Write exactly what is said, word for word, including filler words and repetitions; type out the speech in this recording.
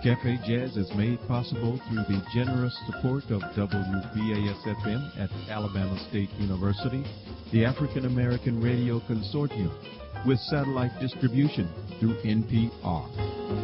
Cafe Jazz is made possible through the generous support of W B A S F M at Alabama State University, the African American Radio Consortium, with satellite distribution through N P R.